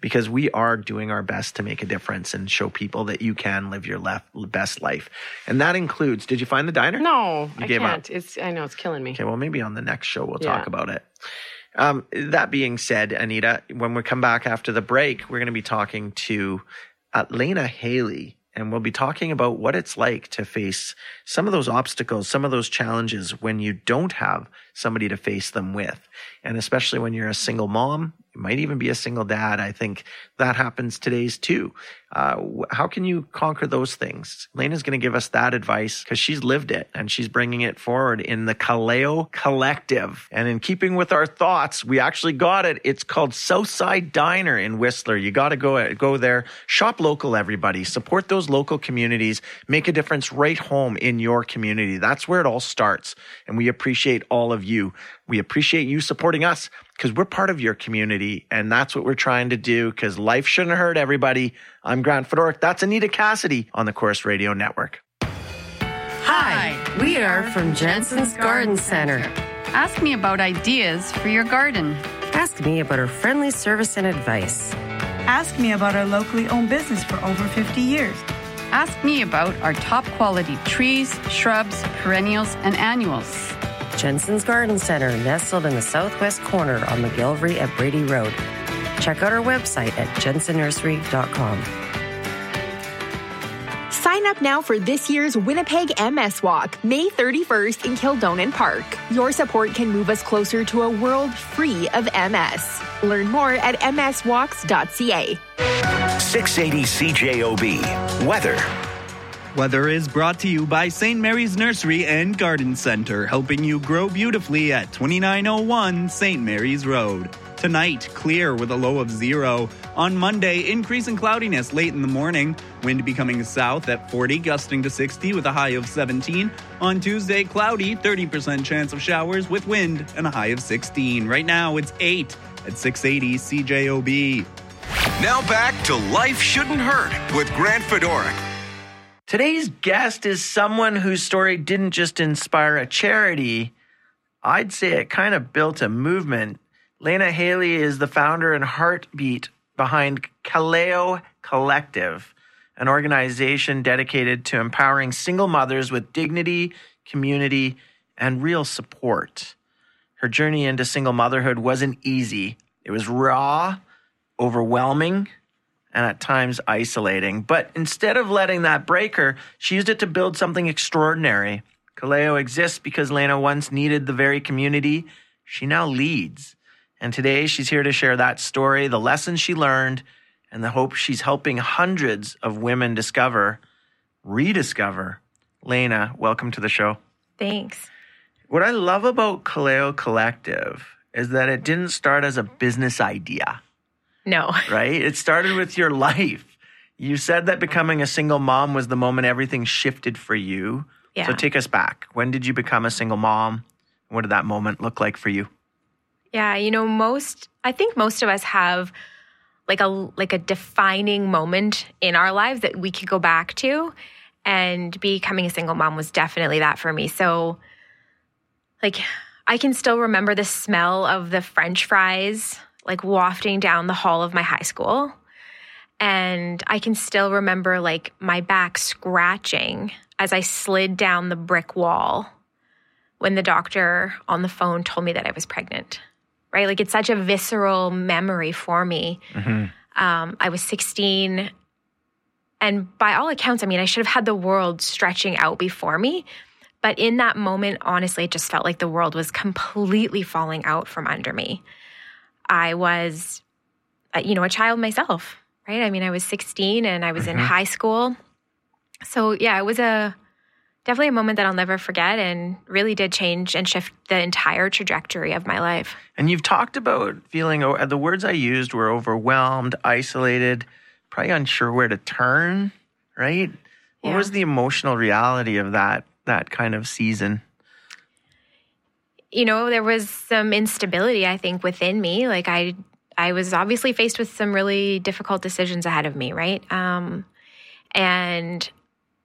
because we are doing our best to make a difference and show people that you can live your best life. And that includes, did you find the diner? No, I can't. I know it's killing me. Okay, well, maybe on the next show we'll talk about it. That being said, Anita, when we come back after the break, we're going to be talking to Lena Haley, and we'll be talking about what it's like to face some of those obstacles, some of those challenges when you don't have somebody to face them with. And especially when you're a single mom, you might even be a single dad. I think that happens today too. How can you conquer those things? Lena's going to give us that advice because she's lived it and she's bringing it forward in the Kaleo Collective. And in keeping with our thoughts, we actually got it. It's called Southside Diner in Whistler. You got to go there. Shop local, everybody. Support those local communities. Make a difference right home in your community. That's where it all starts. And we appreciate all of you. We appreciate you supporting us because we're part of your community, and that's what we're trying to do because life shouldn't hurt everybody. I'm Grant Fedoruk. That's Anita Cassidy on the Corus Radio Network. Hi, we are from Jensen's Garden Center. Ask me about ideas for your garden. Ask me about our friendly service and advice. Ask me about our locally owned business for over 50 years. Ask me about our top quality trees, shrubs, perennials, and annuals. Jensen's Garden Center, nestled in the southwest corner on McGillivray at Brady Road. Check out our website at jensennursery.com. Sign up now for this year's Winnipeg MS Walk, May 31st in Kildonan Park. Your support can move us closer to a world free of MS. Learn more at mswalks.ca. 680 CJOB. Weather. Weather is brought to you by St. Mary's Nursery and Garden Center, helping you grow beautifully at 2901 St. Mary's Road. Tonight, clear with a low of 0. On Monday, increase in cloudiness late in the morning. Wind becoming south at 40, gusting to 60 with a high of 17. On Tuesday, cloudy, 30% chance of showers with wind and a high of 16. Right now, it's 8 at 680 CJOB. Now back to Life Shouldn't Hurt with Grant Fedoruk. Today's guest is someone whose story didn't just inspire a charity. I'd say it kind of built a movement. Lena Haley is the founder and heartbeat behind Kaleo Collective, an organization dedicated to empowering single mothers with dignity, community, and real support. Her journey into single motherhood wasn't easy. It was raw, overwhelming, and at times isolating. But instead of letting that break her, she used it to build something extraordinary. Kaleo exists because Lena once needed the very community she now leads. And today she's here to share that story, the lessons she learned, and the hope she's helping hundreds of women rediscover. Lena, welcome to the show. Thanks. What I love about Kaleo Collective is that it didn't start as a business idea. No. Right? It started with your life. You said that becoming a single mom was the moment everything shifted for you. Yeah. So take us back. When did you become a single mom? What did that moment look like for you? Yeah, I think most of us have like a defining moment in our lives that we could go back to, and becoming a single mom was definitely that for me. So I can still remember the smell of the French fries wafting down the hall of my high school. And I can still remember my back scratching as I slid down the brick wall when the doctor on the phone told me that I was pregnant, right? It's such a visceral memory for me. Mm-hmm. I was 16, and by all accounts, I should have had the world stretching out before me. But in that moment, honestly, it just felt like the world was completely falling out from under me. I was, a child myself, right? I was 16 and I was in high school. So yeah, it was definitely a moment that I'll never forget, and really did change and shift the entire trajectory of my life. And you've talked about feeling, the words I used were overwhelmed, isolated, probably unsure where to turn, right? Yeah. What was the emotional reality of that kind of season? There was some instability, I think, within me. I was obviously faced with some really difficult decisions ahead of me, right? And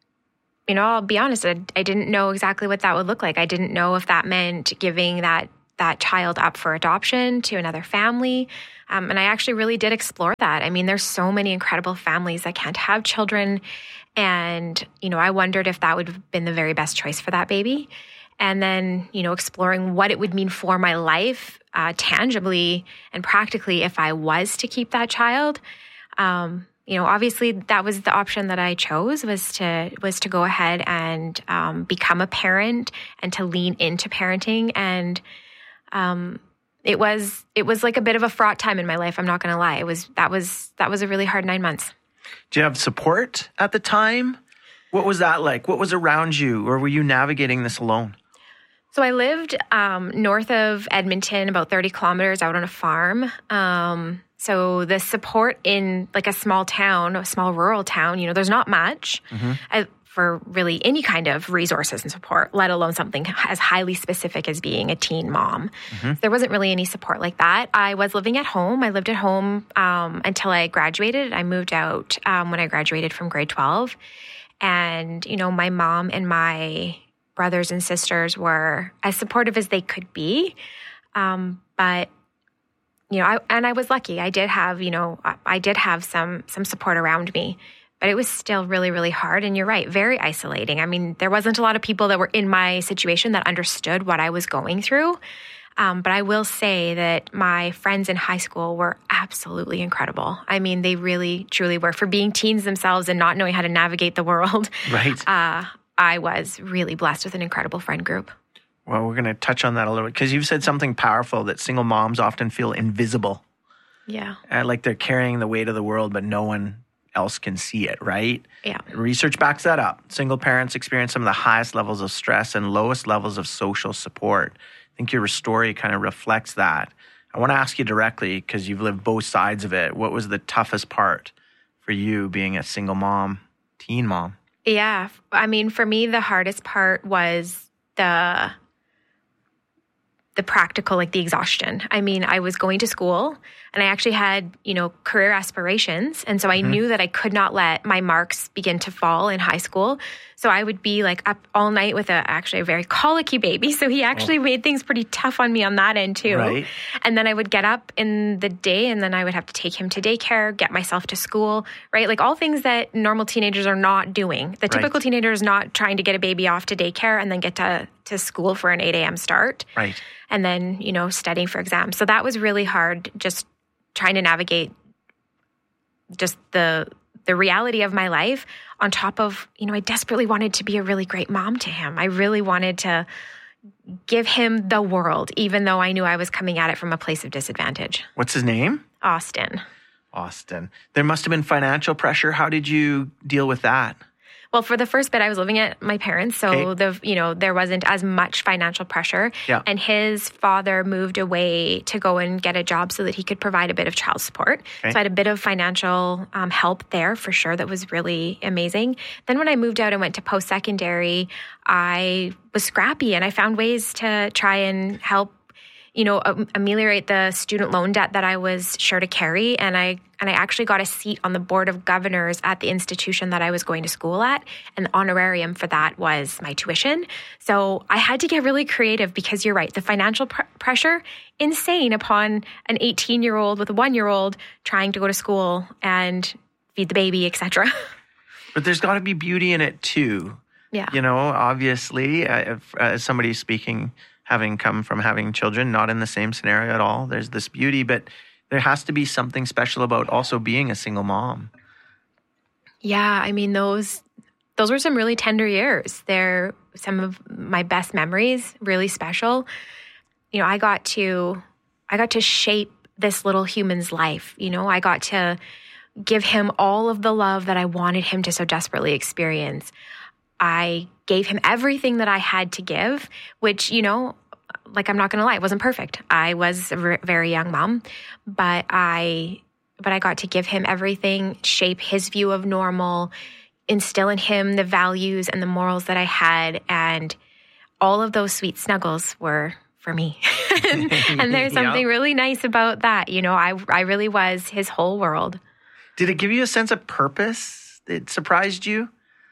I'll be honest, I didn't know exactly what that would look like. I didn't know if that meant giving that that child up for adoption to another family. And I actually really did explore that. I mean, there's so many incredible families that can't have children. And, I wondered if that would have been the very best choice for that baby. And then, exploring what it would mean for my life, tangibly and practically if I was to keep that child. Obviously that was the option that I chose was to go ahead and become a parent and to lean into parenting. And it was like a bit of a fraught time in my life. I'm not going to lie. That was a really hard 9 months. Do you have support at the time? What was that like? What was around you, or were you navigating this alone? So I lived north of Edmonton, about 30 kilometers out on a farm. So the support in like a small town, a small rural town, there's not much for really any kind of resources and support, let alone something as highly specific as being a teen mom. So there wasn't really any support like that. I was living at home. I lived at home until I graduated. I moved out when I graduated from grade 12. And, my mom and my brothers and sisters were as supportive as they could be. But I was lucky. I did have some support around me, but it was still really, really hard. And you're right, very isolating. I mean, there wasn't a lot of people that were in my situation that understood what I was going through. But I will say that my friends in high school were absolutely incredible. I mean, they really, truly were. For being teens themselves and not knowing how to navigate the world, right. I was really blessed with an incredible friend group. Well, we're going to touch on that a little bit because you've said something powerful that single moms often feel invisible. Yeah. Like they're carrying the weight of the world, but no one else can see it, right? Yeah. Research backs that up. Single parents experience some of the highest levels of stress and lowest levels of social support. I think your story kind of reflects that. I want to ask you directly, because you've lived both sides of it, what was the toughest part for you being a single mom, teen mom? Yeah. I mean, for me, the hardest part was the practical, like the exhaustion. I mean, I was going to school and I actually had, career aspirations. And so I knew that I could not let my marks begin to fall in high school. So I would be like up all night with actually a very colicky baby. So he actually made things pretty tough on me on that end too. Right. And then I would get up in the day and then I would have to take him to daycare, get myself to school, right? Like all things that normal teenagers are not doing. The typical teenager is not trying to get a baby off to daycare and then get to school for an 8 a.m. start. Right. And then, studying for exams. So that was really hard, just trying to navigate just the reality of my life on top of, I desperately wanted to be a really great mom to him. I really wanted to give him the world, even though I knew I was coming at it from a place of disadvantage. What's his name? Austin. There must have been financial pressure. How did you deal with that? Well, for the first bit, I was living at my parents, so there wasn't as much financial pressure. Yeah. And his father moved away to go and get a job so that he could provide a bit of child support. Okay. So I had a bit of financial help there for sure. That was really amazing. Then when I moved out and went to post-secondary, I was scrappy and I found ways to try and help ameliorate the student loan debt that I was sure to carry. And I actually got a seat on the board of governors at the institution that I was going to school at. And the honorarium for that was my tuition. So I had to get really creative because you're right. The financial pressure, insane upon an 18-year-old with a 1-year-old trying to go to school and feed the baby, etc. But there's got to be beauty in it too. Yeah. Obviously, as somebody speaking, having come from having children, not in the same scenario at all, there's this beauty, but there has to be something special about also being a single mom. Yeah, I mean, those were some really tender years. They're some of my best memories, really special. I got to shape this little human's life. I got to give him all of the love that I wanted him to so desperately experience. I gave him everything that I had to give, which, I'm not going to lie, it wasn't perfect. I was a very young mom, but I got to give him everything, shape his view of normal, instill in him the values and the morals that I had. And all of those sweet snuggles were for me. and there's something really nice about that. I really was his whole world. Did it give you a sense of purpose? It surprised you?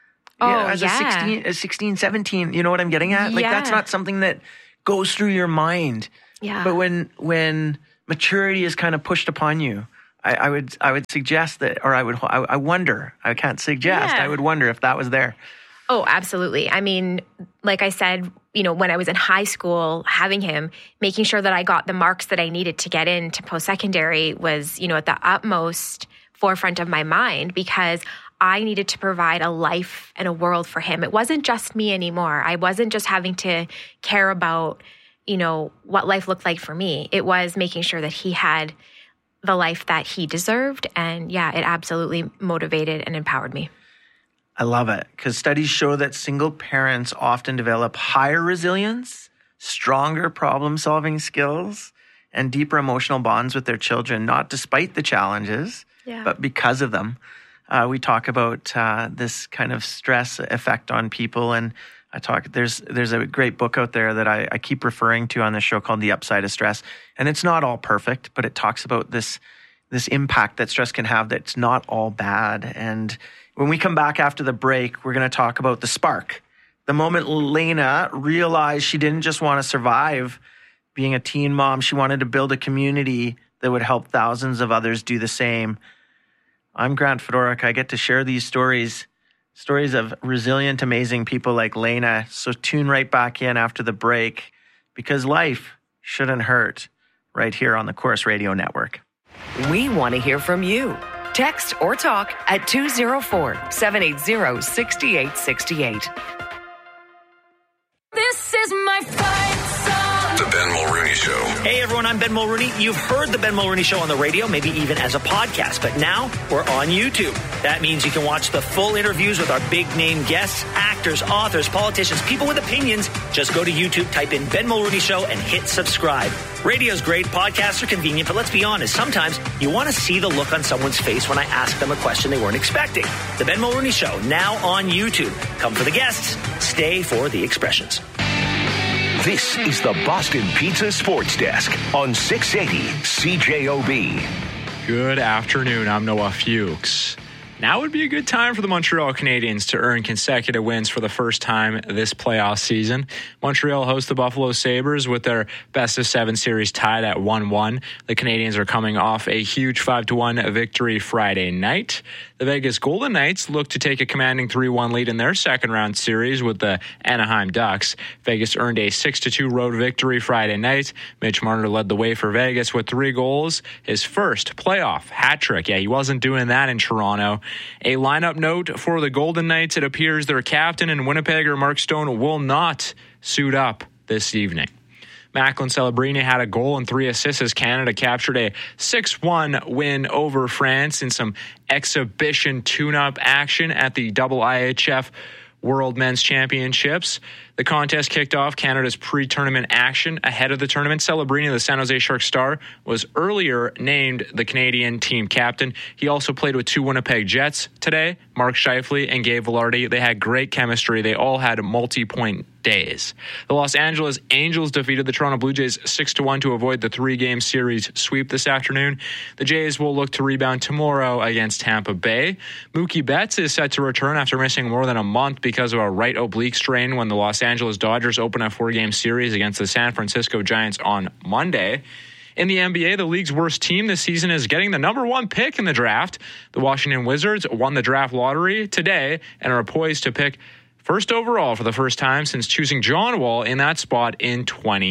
As a 16, 17, you know what I'm getting at? Like, that's not something that goes through your mind Yeah. But when maturity is kind of pushed upon you, I would suggest that, or I wonder, I can't suggest, I would wonder if that was there. Oh, absolutely. I mean, like I said, when I was in high school, having him, making sure that I got the marks that I needed to get into post-secondary was, at the utmost forefront of my mind, because I needed to provide a life and a world for him. It wasn't just me anymore. I wasn't just having to care about, what life looked like for me. It was making sure that he had the life that he deserved. And yeah, it absolutely motivated and empowered me. I love it, because studies show that single parents often develop higher resilience, stronger problem-solving skills, and deeper emotional bonds with their children, not despite the challenges, but because of them. We talk about this kind of stress effect on people, and there's a great book out there that I keep referring to on the show called The Upside of Stress, and it's not all perfect, but it talks about this impact that stress can have that's not all bad. And when we come back after the break, we're going to talk about the spark. The moment Lena realized she didn't just want to survive being a teen mom, she wanted to build a community that would help thousands of others do the same. I'm Grant Fedoruk. I get to share these stories of resilient, amazing people like Lena. So tune right back in after the break, because life shouldn't hurt, right here on the Corus Radio Network. We want to hear from you. Text or talk at 204-780-6868. This is my fight song. The Ben Mulrooney Show. Hey everyone, I'm Ben Mulrooney. You've heard the Ben Mulrooney Show on the radio, maybe even as a podcast, but now we're on YouTube. That means you can watch the full interviews with our big name guests, actors, authors, politicians, people with opinions. Just go to YouTube, type in Ben Mulrooney Show, and hit subscribe. Radio's great, podcasts are convenient, but let's be honest, sometimes you want to see the look on someone's face when I ask them a question they weren't expecting. The Ben Mulrooney Show, now on YouTube. Come for the guests, stay for the expressions. This is the Boston Pizza Sports Desk on 680 CJOB. Good afternoon. I'm Noah Fuchs. Now would be a good time for the Montreal Canadiens to earn consecutive wins for the first time this playoff season. Montreal hosts the Buffalo Sabres with their best-of-7 series tied at 1-1. The Canadiens are coming off a huge 5-1 victory Friday night. The Vegas Golden Knights look to take a commanding 3-1 lead in their second-round series with the Anaheim Ducks. Vegas earned a 6-2 road victory Friday night. Mitch Marner led the way for Vegas with 3 goals, his first playoff hat trick. Yeah, he wasn't doing that in Toronto. A lineup note for the Golden Knights: it appears their captain and Winnipegger Mark Stone will not suit up this evening. Macklin Celebrini had a goal and 3 assists as Canada captured a 6-1 win over France in some exhibition tune-up action at the IIHF World Men's Championships. The contest kicked off Canada's pre-tournament action. Ahead of the tournament, Celebrini, the San Jose Sharks star, was earlier named the Canadian team captain. He also played with 2 Winnipeg Jets today, Mark Scheifele and Gabe Vilardi. They had great chemistry. They all had multi-point days. The Los Angeles Angels defeated the Toronto Blue Jays 6-1 to avoid the 3-game series sweep this afternoon. The Jays will look to rebound tomorrow against Tampa Bay. Mookie Betts is set to return after missing more than a month because of a right oblique strain when the Los Angeles Dodgers open a 4-game series against the San Francisco Giants on Monday. In the NBA, the league's worst team this season is getting the number 1 pick in the draft. The Washington Wizards won the draft lottery today and are poised to pick first overall for the first time since choosing John Wall in that spot in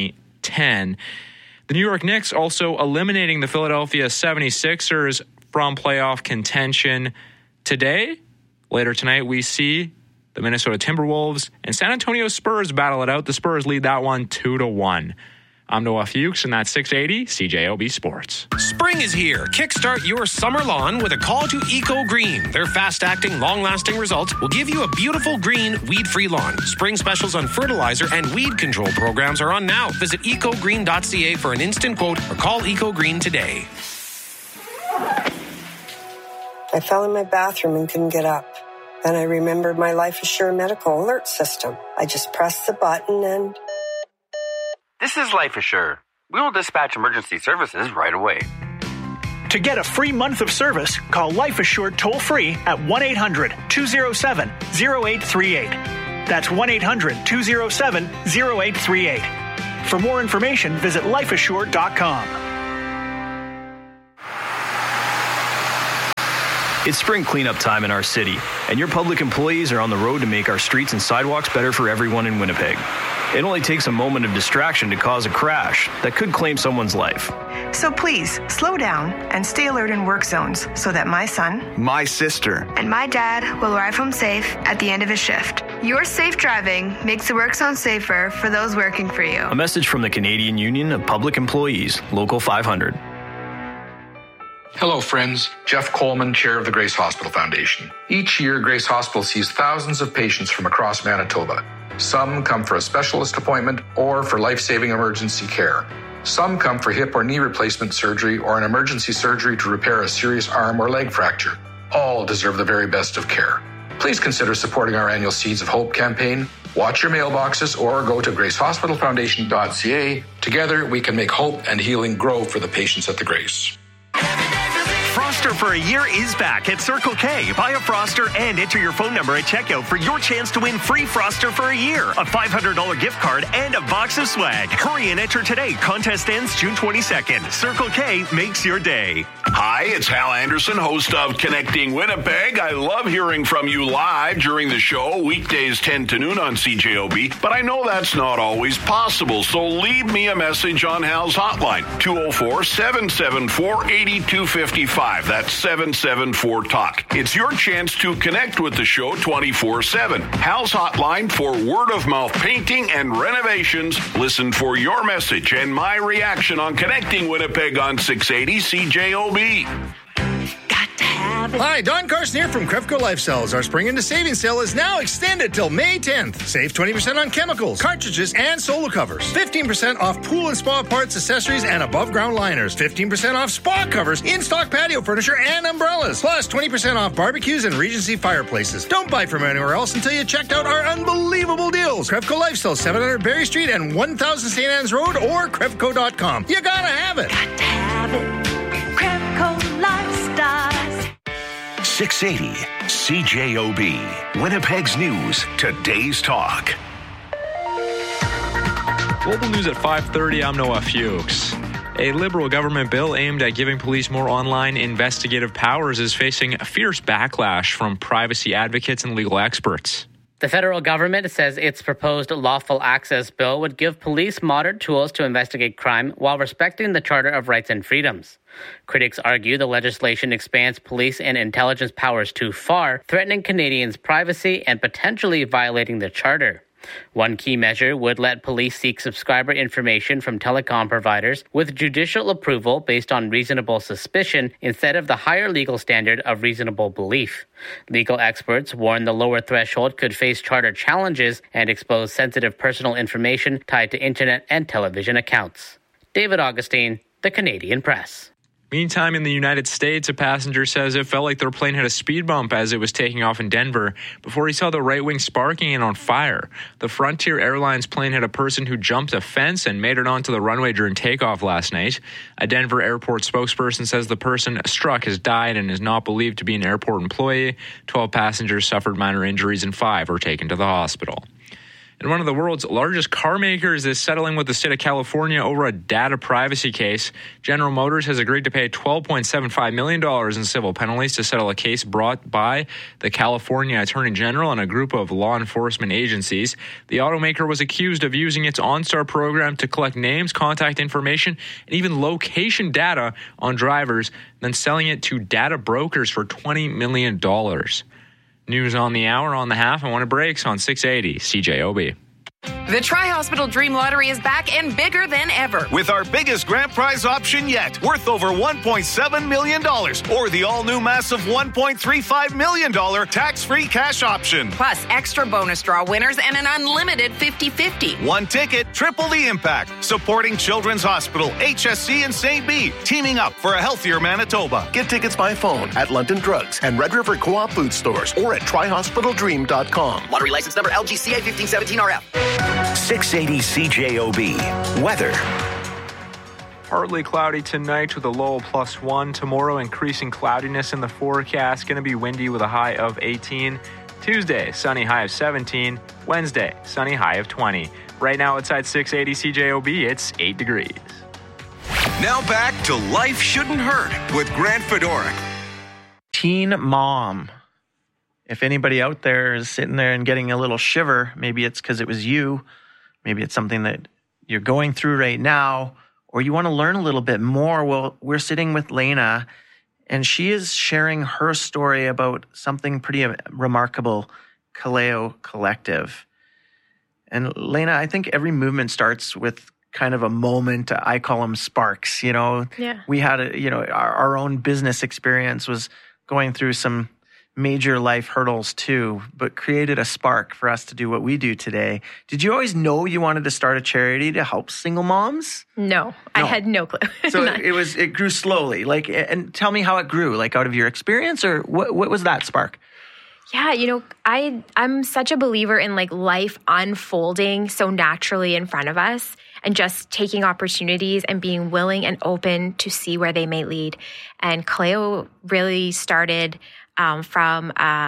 2010. The New York Knicks also eliminating the Philadelphia 76ers from playoff contention today. Later tonight, we see the Minnesota Timberwolves and San Antonio Spurs battle it out. The Spurs lead that one 2-1. I'm Noah Fuchs, and that's 680 CJOB Sports. Spring is here. Kickstart your summer lawn with a call to Eco Green. Their fast-acting, long-lasting results will give you a beautiful green, weed-free lawn. Spring specials on fertilizer and weed control programs are on now. Visit ecogreen.ca for an instant quote or call Eco Green today. I fell in my bathroom and couldn't get up. Then I remembered my Life Assure medical alert system. I just pressed the button and... This is Life Assure. We will dispatch emergency services right away. To get a free month of service, call Life Assured toll-free at 1-800-207-0838. That's 1-800-207-0838. For more information, visit lifeassured.com. It's spring cleanup time in our city, and your public employees are on the road to make our streets and sidewalks better for everyone in Winnipeg. It only takes a moment of distraction to cause a crash that could claim someone's life. So please, slow down and stay alert in work zones so that my son, my sister, and my dad will arrive home safe at the end of his shift. Your safe driving makes the work zone safer for those working for you. A message from the Canadian Union of Public Employees, Local 500. Hello, friends. Jeff Coleman, chair of the Grace Hospital Foundation. Each year, Grace Hospital sees thousands of patients from across Manitoba. Some come for a specialist appointment or for life-saving emergency care. Some come for hip or knee replacement surgery or an emergency surgery to repair a serious arm or leg fracture. All deserve the very best of care. Please consider supporting our annual Seeds of Hope campaign. Watch your mailboxes or go to gracehospitalfoundation.ca. Together, we can make hope and healing grow for the patients at the Grace. Froster for a Year is back at Circle K. Buy a Froster and enter your phone number at checkout for your chance to win free Froster for a year, a $500 gift card, and a box of swag. Hurry and enter today. Contest ends June 22nd. Circle K makes your day. Hi, it's Hal Anderson, host of Connecting Winnipeg. I love hearing from you live during the show, weekdays 10 to noon on CJOB, but I know that's not always possible, so leave me a message on Hal's hotline, 204-774-8255. That's 774-TALK. It's your chance to connect with the show 24/7. Hal's hotline for word-of-mouth painting and renovations. Listen for your message and my reaction on Connecting Winnipeg on 680 CJOB. Hi, Don Carson here from Crevco Lifestyles. Our spring into savings sale is now extended till May 10th. Save 20% on chemicals, cartridges, and solo covers. 15% off pool and spa parts, accessories, and above-ground liners. 15% off spa covers, in-stock patio furniture, and umbrellas. Plus 20% off barbecues and Regency fireplaces. Don't buy from anywhere else until you checked out our unbelievable deals. Crevco Lifestyles, 700 Berry Street and 1000 St. Anne's Road or Crevco.com. You gotta have it. Got to have it. Crevco Lifestyles. 680 CJOB, Winnipeg's News, today's talk. Global News at 5:30, I'm Noah Fuchs. A Liberal government bill aimed at giving police more online investigative powers is facing a fierce backlash from privacy advocates and legal experts. The federal government says its proposed lawful access bill would give police modern tools to investigate crime while respecting the Charter of Rights and Freedoms. Critics argue the legislation expands police and intelligence powers too far, threatening Canadians' privacy and potentially violating the Charter. One key measure would let police seek subscriber information from telecom providers with judicial approval based on reasonable suspicion instead of the higher legal standard of reasonable belief. Legal experts warn the lower threshold could face charter challenges and expose sensitive personal information tied to internet and television accounts. David Augustine, The Canadian Press. Meantime, in the United States, a passenger says it felt like their plane hit a speed bump as it was taking off in Denver before he saw the right wing sparking and on fire. The Frontier Airlines plane had a person who jumped a fence and made it onto the runway during takeoff last night. A Denver airport spokesperson says the person struck has died and is not believed to be an airport employee. 12 passengers suffered minor injuries and 5 were taken to the hospital. And one of the world's largest car makers is settling with the state of California over a data privacy case. General Motors has agreed to pay $12.75 million in civil penalties to settle a case brought by the California Attorney General and a group of law enforcement agencies. The automaker was accused of using its OnStar program to collect names, contact information, and even location data on drivers, then selling it to data brokers for $20 million. News on the hour, on the half, and when it breaks on 680 CJOB. The Tri-Hospital Dream Lottery is back and bigger than ever. With our biggest grand prize option yet, worth over $1.7 million. Or the all-new massive $1.35 million tax-free cash option. Plus extra bonus draw winners and an unlimited 50-50. One ticket, triple the impact. Supporting Children's Hospital, HSC, and St. B. Teaming up for a healthier Manitoba. Get tickets by phone at London Drugs and Red River Co-op food stores or at tryhospitaldream.com. Lottery license number LGCA 1517RF. 680 CJOB. Weather. Partly cloudy tonight with a low of +1. Tomorrow, increasing cloudiness in the forecast. Going to be windy with a high of 18. Tuesday, sunny, high of 17. Wednesday, sunny, high of 20. Right now outside 680 CJOB, it's 8 degrees. Now back to Life Shouldn't Hurt with Grant Fedoruk. Teen mom. If anybody out there is sitting there and getting a little shiver, maybe it's because it was you. Maybe it's something that you're going through right now, or you want to learn a little bit more. Well, we're sitting with Lena, and she is sharing her story about something pretty remarkable, Kaleo Collective. And Lena, I think every movement starts with kind of a moment. I call them sparks. Yeah. We had our own business experience was going through some major life hurdles too, but created a spark for us to do what we do today. Did you always know you wanted to start a charity to help single moms? No. I had no clue. So it grew slowly. And tell me how it grew, out of your experience, or what was that spark? Yeah, I'm such a believer in life unfolding so naturally in front of us and just taking opportunities and being willing and open to see where they may lead. And Kaleo really started from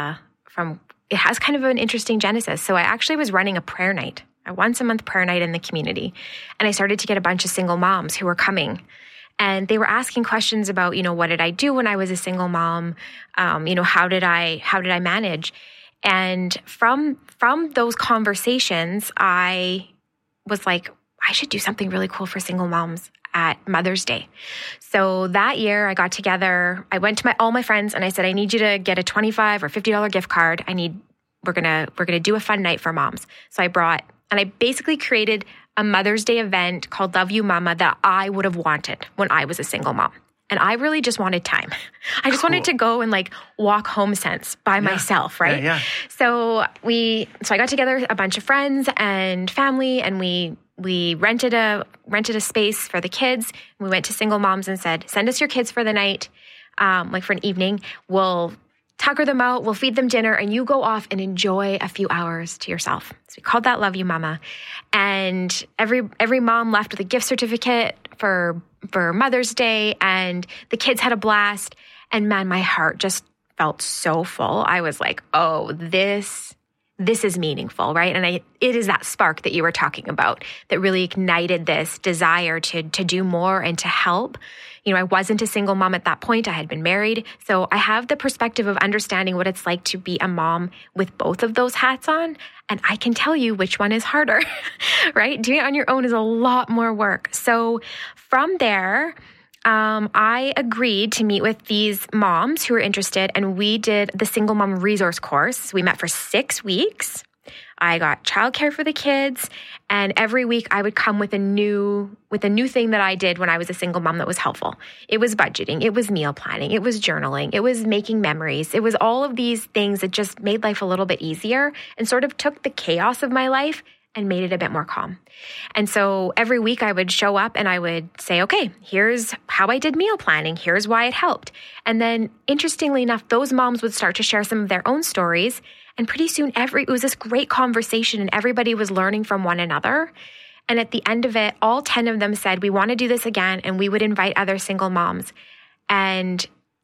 it has kind of an interesting genesis. So I actually was running a prayer night, a once a month prayer night in the community. And I started to get a bunch of single moms who were coming. And they were asking questions about, what did I do when I was a single mom? How did I manage? And from those conversations, I was like, I should do something really cool for single moms at Mother's Day. So that year I got together, I went to all my friends and I said, I need you to get a $25 or $50 gift card. We're going to do a fun night for moms. So I basically created a Mother's Day event called Love You Mama that I would have wanted when I was a single mom. And I really just wanted time. I just wanted to go and walk home sense by myself, right? Yeah. So I got together a bunch of friends and family, and we rented a space for the kids. We went to single moms and said, send us your kids for the night, for an evening. We'll tucker them out, we'll feed them dinner, and you go off and enjoy a few hours to yourself. So we called that Love You Mama. And every mom left with a gift certificate for Mother's Day, and the kids had a blast. And man, my heart just felt so full. I was like, oh, this is meaningful, right? And it is that spark that you were talking about that really ignited this desire to do more and to help. I wasn't a single mom at that point. I had been married. So I have the perspective of understanding what it's like to be a mom with both of those hats on. And I can tell you which one is harder, right? Doing it on your own is a lot more work. So from there, I agreed to meet with these moms who were interested, and we did the Single Mom Resource Course. We met for 6 weeks. I got childcare for the kids, and every week I would come with a new thing that I did when I was a single mom that was helpful. It was budgeting, it was meal planning, it was journaling, it was making memories. It was all of these things that just made life a little bit easier and sort of took the chaos of my life and made it a bit more calm. And so every week I would show up and I would say, okay, here's how I did meal planning. Here's why it helped. And then interestingly enough, those moms would start to share some of their own stories. And pretty soon it was this great conversation and everybody was learning from one another. And at the end of it, all 10 of them said, we want to do this again. And we would invite other single moms. And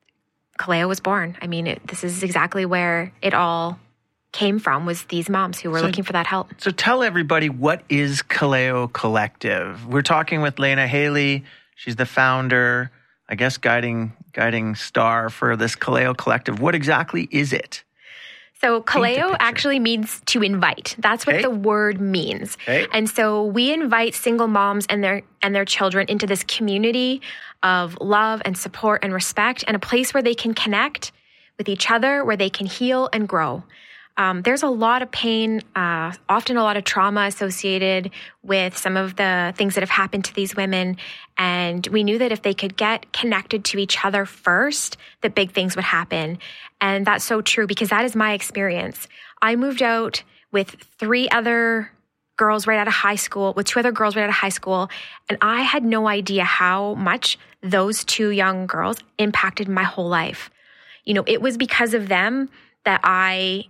Kaleo was born. This is exactly where it all came from, was these moms who were looking for that help. So tell everybody, what is Kaleo Collective? We're talking with Lena Haley. She's the founder, I guess, guiding star for this Kaleo Collective. What exactly is it? So Kaleo actually means to invite. That's what the word means. Okay. And so we invite single moms and their children into this community of love and support and respect, and a place where they can connect with each other, where they can heal and grow. There's a lot of pain, often a lot of trauma associated with some of the things that have happened to these women. And we knew that if they could get connected to each other first, that big things would happen. And that's so true, because that is my experience. I moved out with 3 other girls right out of high school, with 2 other girls right out of high school. And I had no idea how much those 2 young girls impacted my whole life. It was because of them that I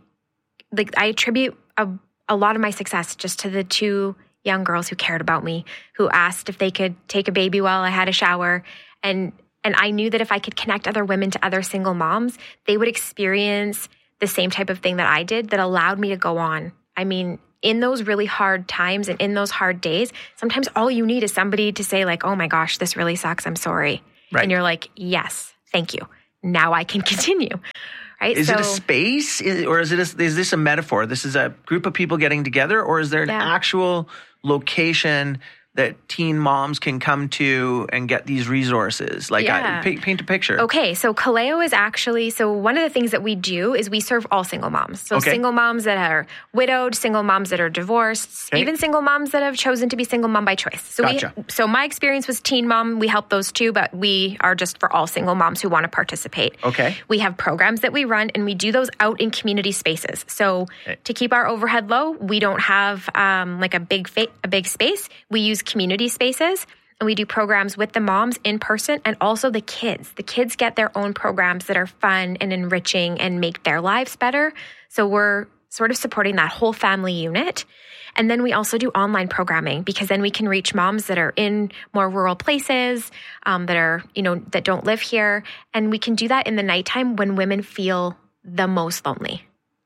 attribute a lot of my success just to the 2 young girls who cared about me, who asked if they could take a baby while I had a shower. And I knew that if I could connect other women to other single moms, they would experience the same type of thing that I did that allowed me to go on. in those really hard times and in those hard days, sometimes all you need is somebody to say like, oh my gosh, this really sucks. I'm sorry. Right. And you're like, yes, thank you. Now I can continue. Right? Is it a space or is this a metaphor? This is a group of people getting together, or is there an actual location that teen moms can come to and get these resources? Like, paint a picture. Okay, so Kaleo is actually, one of the things that we do is we serve all single moms. So single moms that are widowed, single moms that are divorced, even single moms that have chosen to be single mom by choice. So so my experience was teen mom. We help those too, but we are just for all single moms who want to participate. Okay. We have programs that we run, and we do those out in community spaces. So to keep our overhead low, we don't have like a big space. We use community spaces, and we do programs with the moms in person and also the kids. The kids get their own programs that are fun and enriching and make their lives better. So we're sort of supporting that whole family unit. And then we also do online programming, because then we can reach moms that are in more rural places, that are, that don't live here. And we can do that in the nighttime when women feel the most lonely.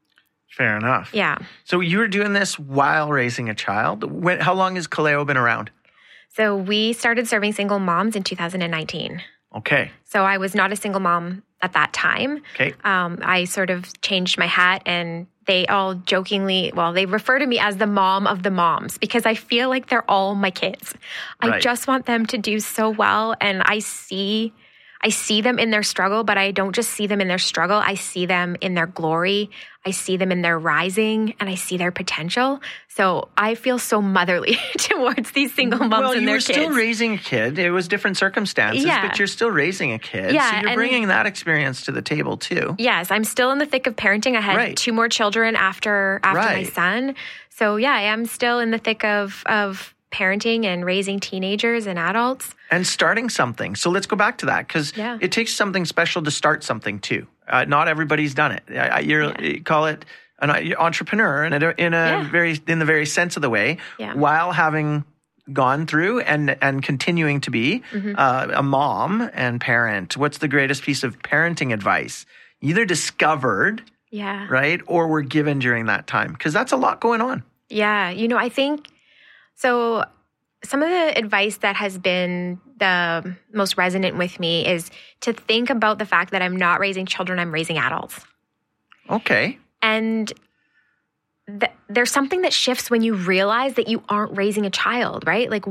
Fair enough. Yeah. So you were doing this while raising a child. How long has Kaleo been around? So we started serving single moms in 2019. Okay. So I was not a single mom at that time. Okay. I sort of changed my hat, and they all jokingly, they refer to me as the mom of the moms, because I feel like they're all my kids. I just want them to do so well, and I see them in their struggle, but I don't just see them in their struggle. I see them in their glory. I see them in their rising, and I see their potential. So I feel so motherly towards these single moms and their kids. Well, you were still raising a kid. It was different circumstances, but you're still raising a kid. Yeah, so you're bringing that experience to the table too. Yes, I'm still in the thick of parenting. I had 2 more children after my son. So I am still in the thick of parenting and raising teenagers and adults. And starting something. So let's go back to that, because it takes something special to start something too. Not everybody's done it. You call it an entrepreneur in the very sense of the way, while having gone through and continuing to be a mom and parent. What's the greatest piece of parenting advice? Either discovered, right, or were given during that time? Because that's a lot going on. Yeah, I think so. Some of the advice that has been the most resonant with me is to think about the fact that I'm not raising children, I'm raising adults. Okay. And there's something that shifts when you realize that you aren't raising a child, right? Like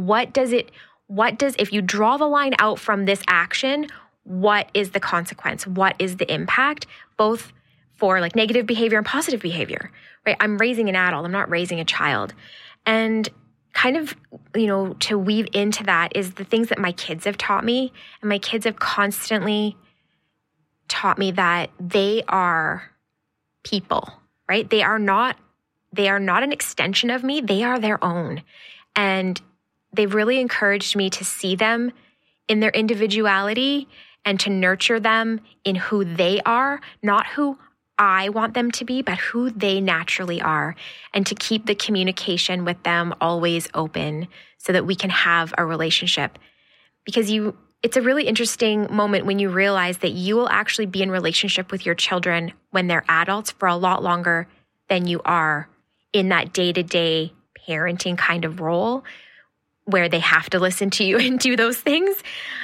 if you draw the line out from this action, what is the consequence? What is the impact? Both for like negative behavior and positive behavior, right? I'm raising an adult, I'm not raising a child. And kind of, to weave into that is the things that my kids have taught me. And my kids have constantly taught me that they are people, right? They are not an extension of me. They are their own. And they've really encouraged me to see them in their individuality and to nurture them in who they are, not who I want them to be, but who they naturally are, and to keep the communication with them always open so that we can have a relationship. Because it's a really interesting moment when you realize that you will actually be in relationship with your children when they're adults for a lot longer than you are in that day-to-day parenting kind of role where they have to listen to you and do those things.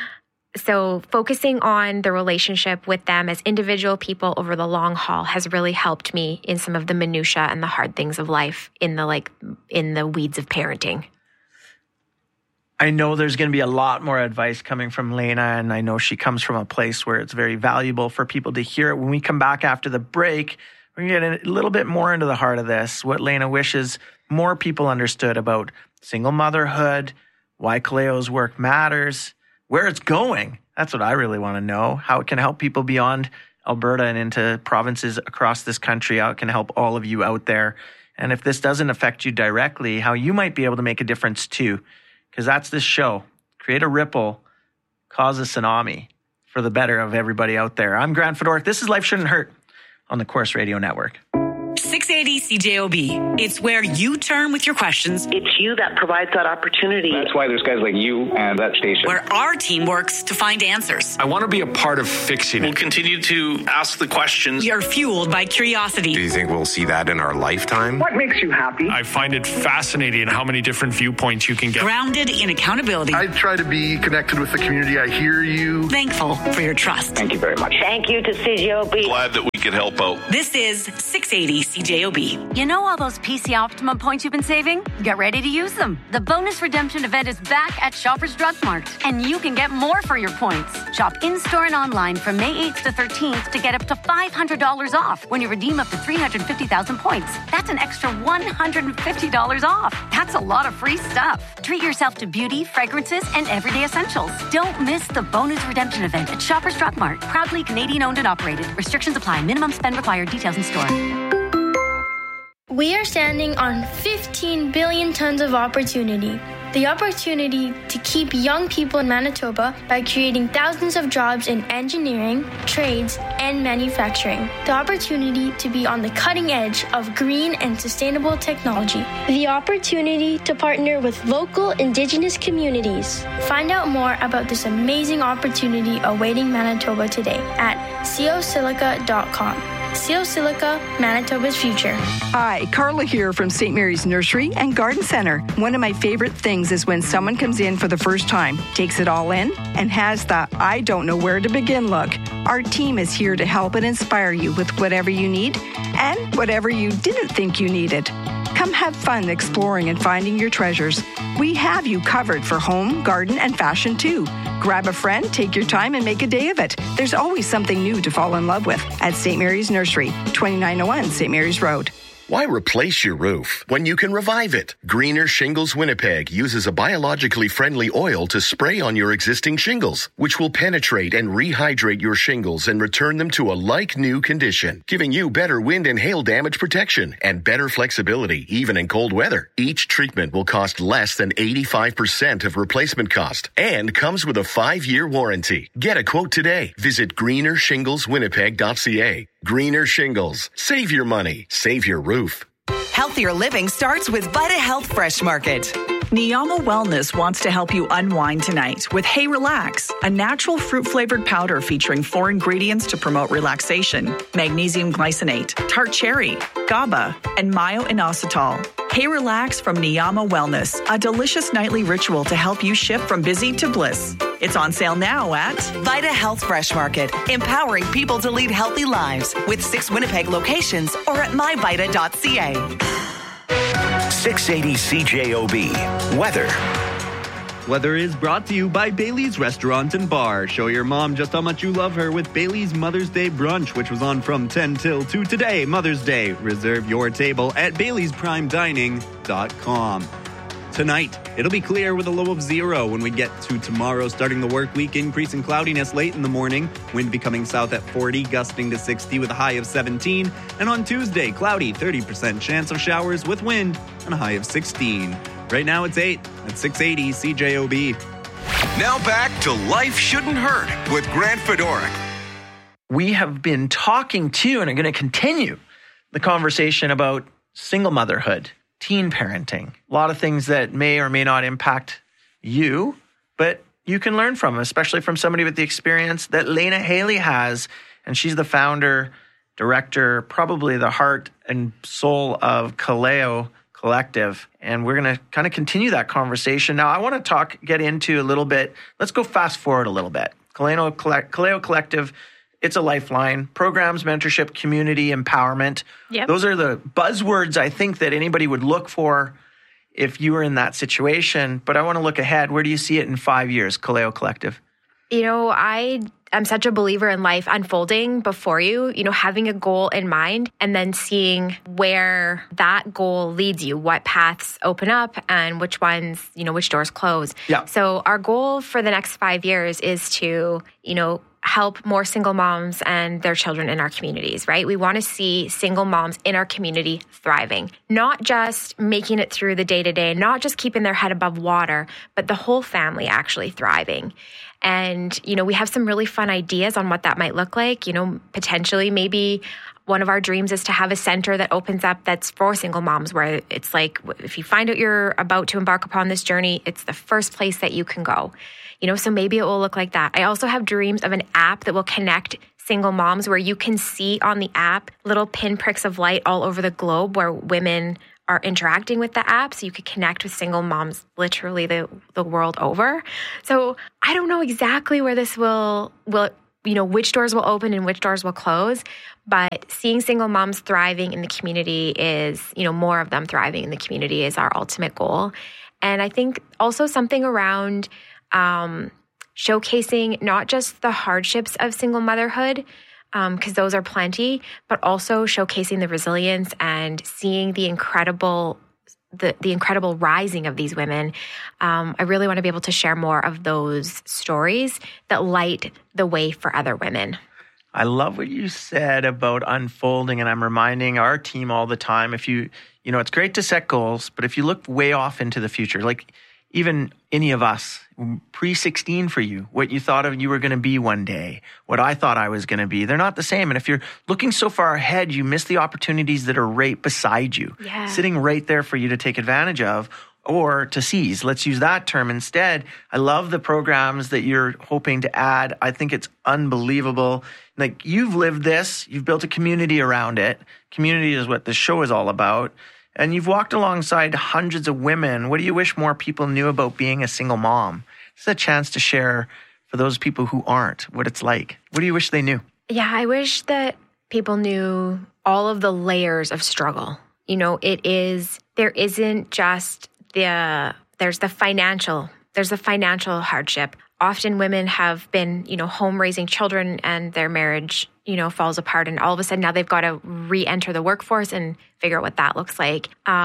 So focusing on the relationship with them as individual people over the long haul has really helped me in some of the minutia and the hard things of life in the weeds of parenting. I know there's going to be a lot more advice coming from Lena, and I know she comes from a place where it's very valuable for people to hear it. When we come back after the break, we're going to get a little bit more into the heart of this, what Lena wishes more people understood about single motherhood, why Kaleo's work matters, where it's going. That's what I really want to know. How it can help people beyond Alberta and into provinces across this country. How it can help all of you out there. And if this doesn't affect you directly, how you might be able to make a difference too. Because that's this show. Create a ripple, cause a tsunami for the better of everybody out there. I'm Grant Fedoruk. This is Life Shouldn't Hurt on the Corus Radio Network. 680 CJOB. It's where you turn with your questions. It's you that provides that opportunity. That's why there's guys like you and that station. Where our team works to find answers. I want to be a part of fixing it. We'll continue to ask the questions. You're fueled by curiosity. Do you think we'll see that in our lifetime? What makes you happy? I find it fascinating how many different viewpoints you can get. Grounded in accountability. I try to be connected with the community. I hear you. Thankful for your trust. Thank you very much. Thank you to CJOB. Glad that we could help out. This is 680 CJOB. You know all those PC Optimum points you've been saving? Get ready to use them. The bonus redemption event is back at Shoppers Drug Mart, and you can get more for your points. Shop in-store and online from May 8th to 13th to get up to $500 off when you redeem up to 350,000 points. That's an extra $150 off. That's a lot of free stuff. Treat yourself to beauty, fragrances, and everyday essentials. Don't miss the bonus redemption event at Shoppers Drug Mart. Proudly Canadian owned and operated. Restrictions apply. Minimum spend required. Details in store. We are standing on 15 billion tons of opportunity. The opportunity to keep young people in Manitoba by creating thousands of jobs in engineering, trades, and manufacturing. The opportunity to be on the cutting edge of green and sustainable technology. The opportunity to partner with local Indigenous communities. Find out more about this amazing opportunity awaiting Manitoba today at cosilica.com. CO Silica, Manitoba's future. Hi, Carla here from St. Mary's Nursery and Garden Center. One of my favorite things is when someone comes in for the first time, takes it all in, and has the I don't know where to begin look. Our team is here to help and inspire you with whatever you need and whatever you didn't think you needed. Come have fun exploring and finding your treasures. We have you covered for home, garden, and fashion too. Grab a friend, take your time, and make a day of it. There's always something new to fall in love with at St. Mary's Nursery, 2901 St. Mary's Road. Why replace your roof when you can revive it? Greener Shingles Winnipeg uses a biologically friendly oil to spray on your existing shingles, which will penetrate and rehydrate your shingles and return them to a like-new condition, giving you better wind and hail damage protection and better flexibility, even in cold weather. Each treatment will cost less than 85% of replacement cost and comes with a 5-year warranty. Get a quote today. Visit greenershingleswinnipeg.ca. Greener Shingles. Save your money. Save your roof. Healthier living starts with Vita Health Fresh Market. Niyama Wellness wants to help you unwind tonight with Hey Relax, a natural fruit-flavored powder featuring 4 ingredients to promote relaxation: magnesium glycinate, tart cherry, GABA, and myo-inositol. Hey Relax from Niyama Wellness, a delicious nightly ritual to help you shift from busy to bliss. It's on sale now at Vita Health Fresh Market, empowering people to lead healthy lives with 6 Winnipeg locations or at myvita.ca. 680 CJOB. Weather. Weather is brought to you by Bailey's Restaurant and Bar. Show your mom just how much you love her with Bailey's Mother's Day Brunch, which was on from 10 till 2 today, Mother's Day. Reserve your table at Bailey'sPrimeDining.com. Tonight, it'll be clear with a low of 0 when we get to tomorrow. Starting the work week, increasing cloudiness late in the morning. Wind becoming south at 40, gusting to 60 with a high of 17. And on Tuesday, cloudy, 30% chance of showers with wind and a high of 16. Right now it's 8 at 680 CJOB. Now back to Life Shouldn't Hurt with Grant Fedoruk. We have been talking to and are going to continue the conversation about single motherhood, teen parenting, a lot of things that may or may not impact you, but you can learn from, especially from somebody with the experience that Lena Haley has. And she's the founder, director, probably the heart and soul of Kaleo Collective. And we're going to kind of continue that conversation. Now, I want to get into a little bit. Let's go fast forward a little bit. Kaleo Collective, it's a lifeline. Programs, mentorship, community, empowerment. Yep. Those are the buzzwords I think that anybody would look for if you were in that situation. But I want to look ahead. Where do you see it in 5 years, Kaleo Collective? You know, I'm such a believer in life unfolding before you, having a goal in mind and then seeing where that goal leads you, what paths open up and which ones, which doors close. Yeah. So our goal for the next 5 years is to, help more single moms and their children in our communities, right? We want to see single moms in our community thriving, not just making it through the day-to-day, not just keeping their head above water, but the whole family actually thriving. And, we have some really fun ideas on what that might look like. Potentially maybe one of our dreams is to have a center that opens up that's for single moms, where it's like, if you find out you're about to embark upon this journey, it's the first place that you can go. So maybe it will look like that. I also have dreams of an app that will connect single moms, where you can see on the app little pinpricks of light all over the globe where women are interacting with the app, so you could connect with single moms literally the world over. So I don't know exactly where this will which doors will open and which doors will close, but seeing single moms thriving in the community is, more of them thriving in the community is our ultimate goal. And I think also something around showcasing not just the hardships of single motherhood, because those are plenty, but also showcasing the resilience and seeing the incredible rising of these women. I really want to be able to share more of those stories that light the way for other women. I love what you said about unfolding, and I'm reminding our team all the time, if it's great to set goals, but if you look way off into the future, like even any of us, pre-16 for you, what you thought of you were going to be one day, what I thought I was going to be, they're not the same. And if you're looking so far ahead, you miss the opportunities that are right beside you, sitting right there for you to take advantage of or to seize. Let's use that term instead. I love the programs that you're hoping to add. I think it's unbelievable. Like, you've lived this, you've built a community around it. Community is what this show is all about. And you've walked alongside hundreds of women. What do you wish more people knew about being a single mom? It's a chance to share for those people who aren't what it's like. What do you wish they knew? Yeah, I wish that people knew all of the layers of struggle. There isn't just there's the financial hardship. Often women have been, home raising children and their marriage, falls apart. And all of a sudden now they've got to re-enter the workforce and figure out what that looks like.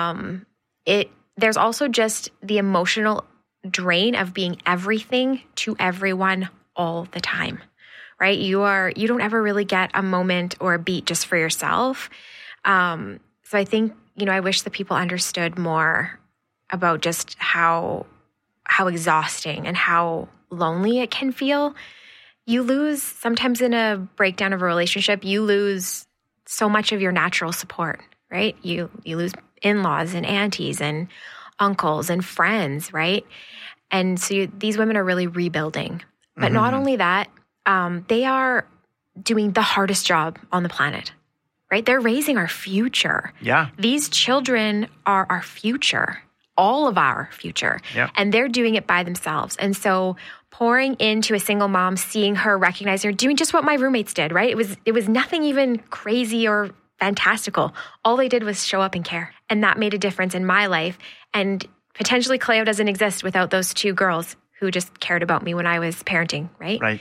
There's also just the emotional drain of being everything to everyone all the time, right? You don't ever really get a moment or a beat just for yourself. So I think, I wish that people understood more about just how exhausting and how lonely it can feel. You lose, sometimes in a breakdown of a relationship, you lose so much of your natural support, right? You lose in-laws and aunties and uncles and friends, right? And so these women are really rebuilding. But not only that, they are doing the hardest job on the planet, right? They're raising our future. Yeah. These children are our future, all of our future. Yeah. And they're doing it by themselves. And so pouring into a single mom, seeing her, recognizing her, doing just what my roommates did, right? It was nothing even crazy or fantastical. All they did was show up and care. And that made a difference in my life. And potentially Cleo doesn't exist without those two girls who just cared about me when I was parenting, right? Right.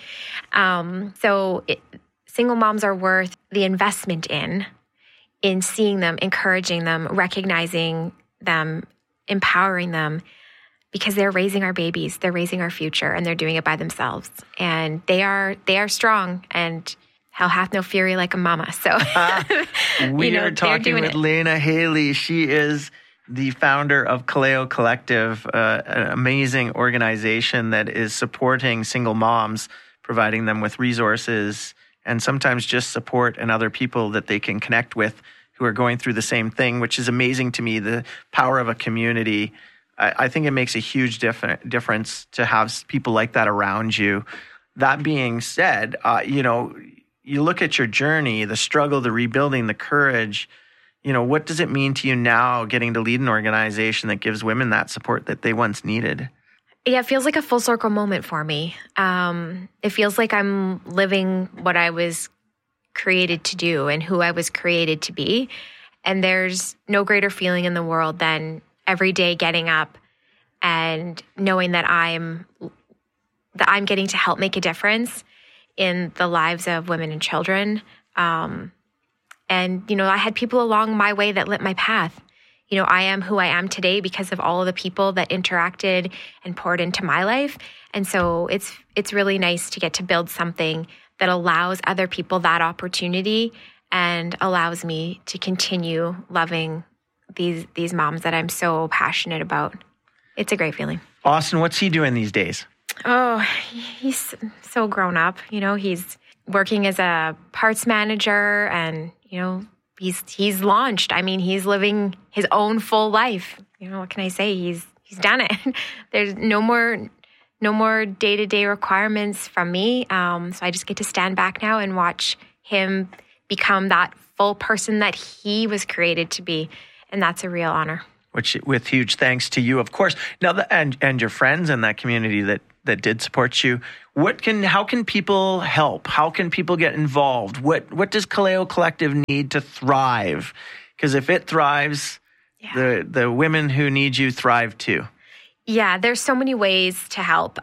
Single moms are worth the investment in seeing them, encouraging them, recognizing them, empowering them, because they're raising our babies, they're raising our future, and they're doing it by themselves. And they are strong, and hell hath no fury like a mama. So we are talking with Lena Haley. She is the founder of Kaleo Collective, an amazing organization that is supporting single moms, providing them with resources and sometimes just support and other people that they can connect with who are going through the same thing, which is amazing to me, the power of a community. I think it makes a huge difference to have people like that around you. That being said, you look at your journey, the struggle, the rebuilding, the courage. What does it mean to you now getting to lead an organization that gives women that support that they once needed? Yeah, it feels like a full circle moment for me. It feels like I'm living what I was created to do and who I was created to be. And there's no greater feeling in the world than every day getting up and knowing that I'm getting to help make a difference in the lives of women and children. And, I had people along my way that lit my path. I am who I am today because of all of the people that interacted and poured into my life. And so it's really nice to get to build something that allows other people that opportunity and allows me to continue loving these moms that I'm so passionate about. It's a great feeling. Austin, what's he doing these days? Oh, he's so grown up. He's working as a parts manager, and he's launched. I mean, he's living his own full life. What can I say? He's done it. There's no more day-to-day requirements from me. So I just get to stand back now and watch him become that full person that he was created to be, and that's a real honor. Which, with huge thanks to you, of course. Now, and your friends in that community that did support you. How can people help? How can people get involved? What does Kaleo Collective need to thrive? Because if it thrives, the women who need you thrive too. Yeah, there's so many ways to help.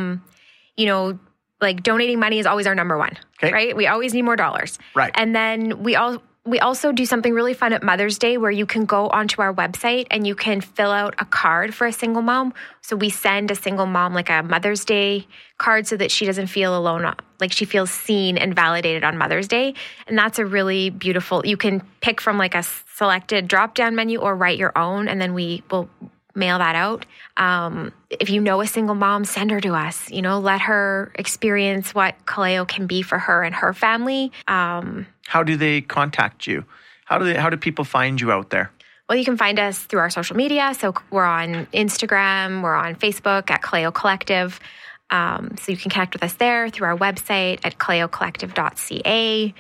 Like donating money is always our number one, right? We always need more dollars. Right. And then we also do something really fun at Mother's Day where you can go onto our website and you can fill out a card for a single mom. So we send a single mom like a Mother's Day card so that she doesn't feel alone, like she feels seen and validated on Mother's Day. And that's a really beautiful, you can pick from like a selected drop-down menu or write your own, and then we will mail that out. If you know a single mom, send her to us. Let her experience what Kaleo can be for her and her family. How do they contact you? How do people find you out there? Well, you can find us through our social media. So we're on Instagram, we're on Facebook at Kaleo Collective. So you can connect with us there, through our website at kaleocollective.ca.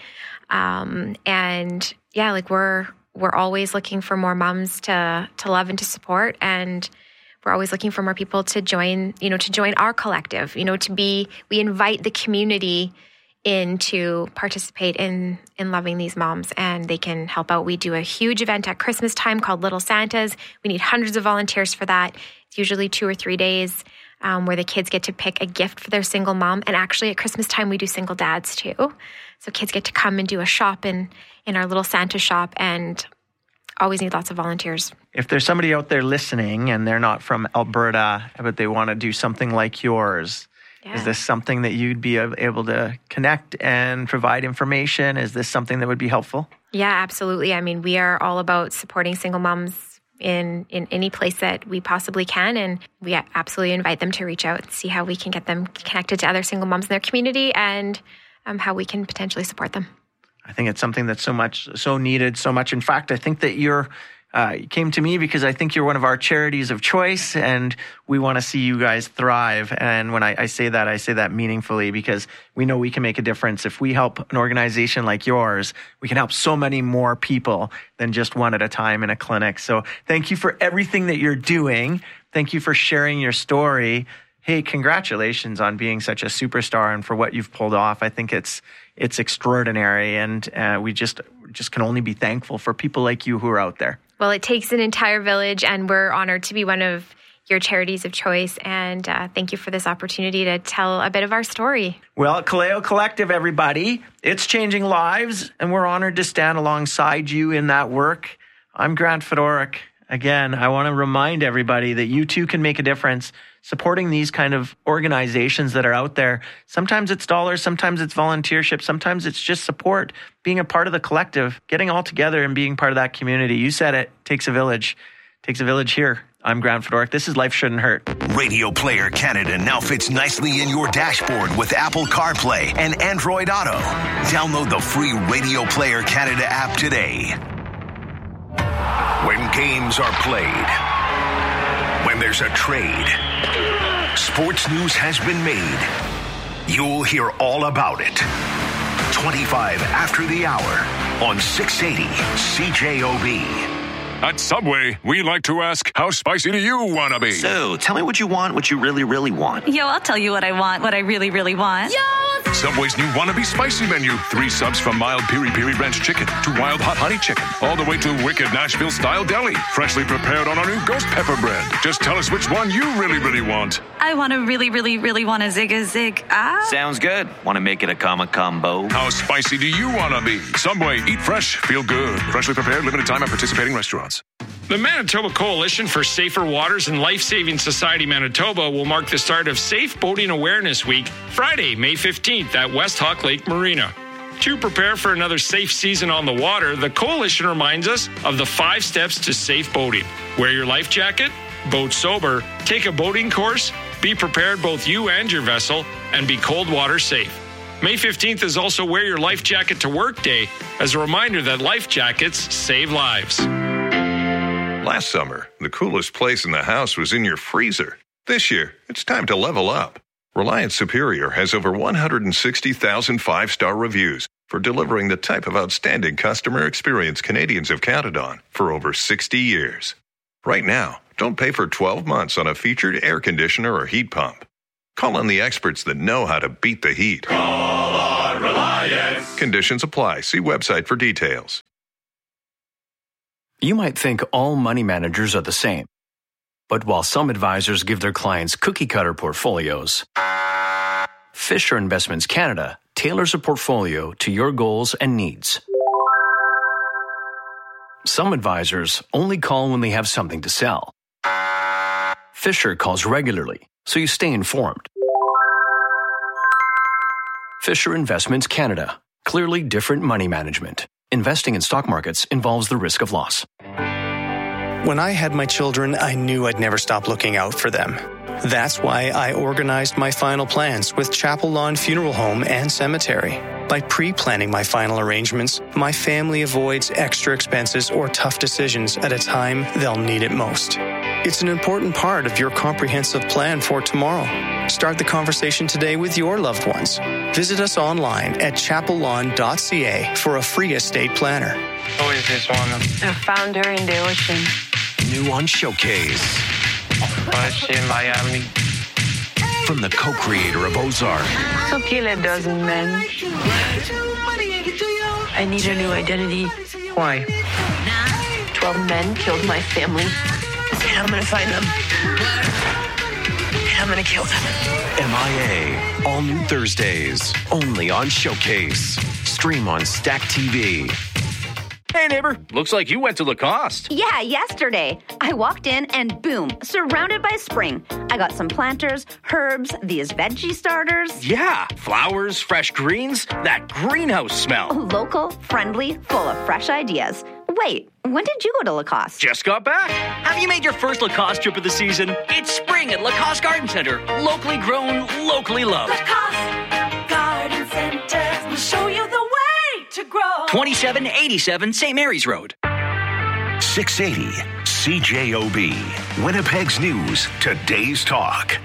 And yeah, like we're always looking for more moms to love and to support, and we're always looking for more people to join our collective, we invite the community in to participate in loving these moms, and they can help out. We do a huge event at Christmas time called Little Santas. We need hundreds of volunteers for that. It's usually 2 or 3 days where the kids get to pick a gift for their single mom. And actually at Christmas time, we do single dads too. So kids get to come and do a shop in our little Santa shop, and always need lots of volunteers. If there's somebody out there listening and they're not from Alberta, but they want to do something like yours, is this something that you'd be able to connect and provide information? Is this something that would be helpful? Yeah, absolutely. I mean, we are all about supporting single moms in any place that we possibly can, and we absolutely invite them to reach out and see how we can get them connected to other single moms in their community, and how we can potentially support them. I think it's something that's so needed, so much. In fact, I think that you came to me because I think you're one of our charities of choice, and we want to see you guys thrive. And when I say that meaningfully, because we know we can make a difference. If we help an organization like yours, we can help so many more people than just one at a time in a clinic. So thank you for everything that you're doing. Thank you for sharing your story. Hey, congratulations on being such a superstar and for what you've pulled off. I think it's extraordinary, and we just can only be thankful for people like you who are out there. Well, it takes an entire village, and we're honored to be one of your charities of choice. And thank you for this opportunity to tell a bit of our story. Well, Kaleo Collective, everybody, it's changing lives, and we're honored to stand alongside you in that work. I'm Grant Fedoruk. Again, I want to remind everybody that you too can make a difference supporting these kind of organizations that are out there. Sometimes it's dollars, sometimes it's volunteership, sometimes it's just support, being a part of the collective, getting all together and being part of that community. You said it, takes a village. Takes a village here. I'm Grant Fedoruk. This is Life Shouldn't Hurt. Radio Player Canada now fits nicely in your dashboard with Apple CarPlay and Android Auto. Download the free Radio Player Canada app today. When games are played, when there's a trade, sports news has been made. You'll hear all about it. 25 after the hour on 680 CJOB. At Subway, we like to ask, how spicy do you want to be? So, tell me what you want, what you really, really want. Yo, I'll tell you what I want, what I really, really want. Yo! Subway's new Wannabe Spicy menu. 3 subs from mild piri-piri ranch chicken to wild hot honey chicken, all the way to wicked Nashville-style deli. Freshly prepared on our new ghost pepper bread. Just tell us which one you really, really want. I want to really, really, really want a zig. Sounds good. Want to make it a combo? How spicy do you want to be? Subway, eat fresh, feel good. Freshly prepared, limited time at participating restaurants. The Manitoba Coalition for Safer Waters and Life Saving Society Manitoba will mark the start of Safe Boating Awareness Week, Friday, May 15th at West Hawk Lake Marina. To prepare for another safe season on the water, the Coalition reminds us of the 5 steps to safe boating. Wear your life jacket, boat sober, take a boating course, Be prepared, both you and your vessel, and be cold water safe. May 15th is also Wear Your Life Jacket to Work Day, as a reminder that life jackets save lives. Last summer, the coolest place in the house was in your freezer. This year, it's time to level up. Reliance Superior has over 160,000 five-star reviews for delivering the type of outstanding customer experience Canadians have counted on for over 60 years. Right now, don't pay for 12 months on a featured air conditioner or heat pump. Call on the experts that know how to beat the heat. Call on Reliance. Conditions apply. See website for details. You might think all money managers are the same. But while some advisors give their clients cookie-cutter portfolios, Fisher Investments Canada tailors a portfolio to your goals and needs. Some advisors only call when they have something to sell. Fisher calls regularly, so you stay informed. Fisher Investments Canada. Clearly different money management. Investing in stock markets involves the risk of loss. When I had my children, I knew I'd never stop looking out for them. That's why I organized my final plans with Chapel Lawn Funeral Home and Cemetery. By pre-planning my final arrangements, my family avoids extra expenses or tough decisions at a time they'll need it most. It's an important part of your comprehensive plan for tomorrow. Start the conversation today with your loved ones. Visit us online at chapellawn.ca for a free estate planner. Who is this woman? A founder in the ocean. New on Showcase. What's in Miami? From the co-creator of Ozark. So kill a dozen men. I need a new identity. Why? 12 men killed my family. And I'm gonna find them. And I'm gonna kill them. MIA. All new Thursdays. Only on Showcase. Stream on Stack TV. Hey, neighbor. Looks like you went to Lacoste. Yeah, yesterday. I walked in and boom, surrounded by spring. I got some planters, herbs, these veggie starters. Yeah, flowers, fresh greens, that greenhouse smell. Local, friendly, full of fresh ideas. Wait, when did you go to Lacoste? Just got back. Have you made your first Lacoste trip of the season? It's spring at Lacoste Garden Center. Locally grown, locally loved. Lacoste Garden Center will show you the way to grow. 2787 St. Mary's Road. 680 CJOB. Winnipeg's News. Today's Talk.